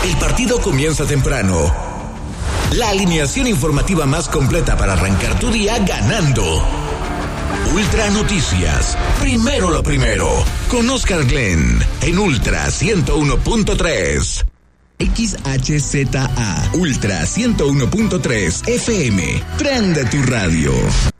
El partido comienza temprano. La alineación informativa más completa para arrancar tu día ganando. Ultra Noticias. Primero lo primero. Con Oscar Glenn en Ultra 101.3. XHZA Ultra 101.3 FM. Prende tu radio.